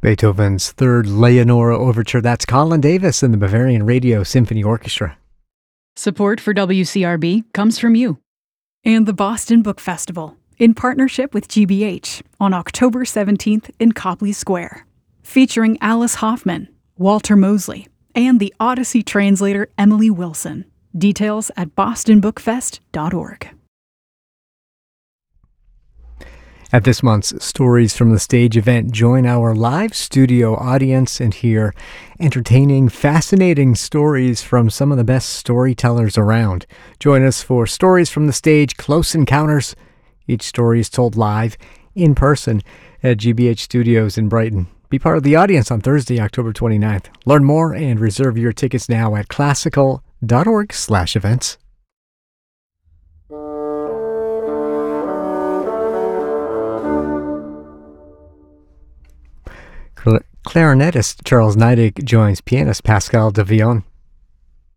Beethoven's Third Leonora Overture. That's Colin Davis and the Bavarian Radio Symphony Orchestra. Support for WCRB comes from you. And the Boston Book Festival, in partnership with GBH, on October 17th in Copley Square. Featuring Alice Hoffman, Walter Mosley, and the Odyssey translator Emily Wilson. Details at bostonbookfest.org. At this month's Stories from the Stage event, join our live studio audience and hear entertaining, fascinating stories from some of the best storytellers around. Join us for Stories from the Stage Close Encounters. Each story is told live, in person, at GBH Studios in Brighton. Be part of the audience on Thursday, October 29th. Learn more and reserve your tickets now at classical.org/events. Clarinetist Charles Neidig joins pianist Pascal de Vion